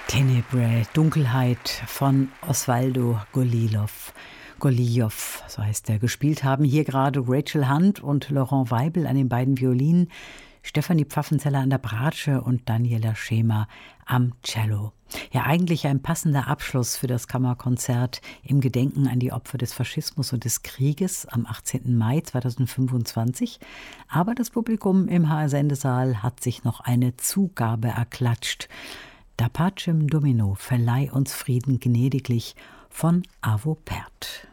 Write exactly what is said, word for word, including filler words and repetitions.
Tenebrae, Dunkelheit von Osvaldo Golijov. Golijov, so heißt er, gespielt haben hier gerade Rachel Hunt und Laurent Weibel an den beiden Violinen, Stefanie Pfaffenzeller an der Bratsche und Daniela Schema am Cello. Ja, eigentlich ein passender Abschluss für das Kammerkonzert im Gedenken an die Opfer des Faschismus und des Krieges am achtzehnten Mai zweitausendfünfundzwanzig. Aber das Publikum im H R-Sendesaal hat sich noch eine Zugabe erklatscht. Da Pacem Domino, verleih uns Frieden gnädiglich von Arvo Pärt.